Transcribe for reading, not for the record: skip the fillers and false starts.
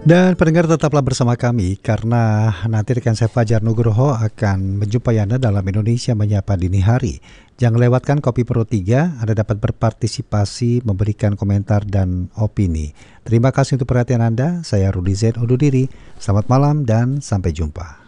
Dan pendengar tetaplah bersama kami karena nanti rekan saya Fajar Nugroho akan menjumpai Anda dalam Indonesia Menyapa Dini Hari. Jangan lewatkan Kopi Pro 3, Anda dapat berpartisipasi, memberikan komentar dan opini. Terima kasih untuk perhatian Anda, saya Rudi Z. undur diri. Selamat malam dan sampai jumpa.